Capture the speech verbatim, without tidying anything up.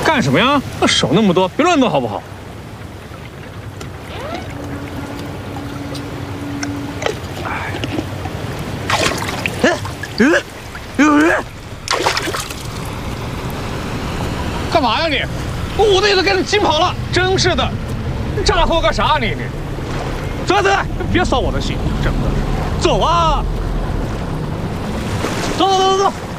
干什么呀？那手那么多，别乱动好不好？哎，嗯，有人！干嘛呀你？我的也都给你惊跑了！真是的，炸货干啥你你？走来走来，别扫我的兴，真的是。走啊！走走走走走。